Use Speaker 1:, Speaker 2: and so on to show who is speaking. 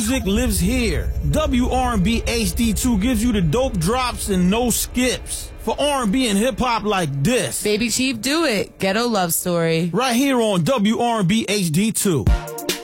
Speaker 1: music lives here. WRB HD2 gives you the dope drops and no skips. For R&B and hip-hop like this.
Speaker 2: Baby Chief, do it. Ghetto Love Story.
Speaker 1: Right here on WRB HD2.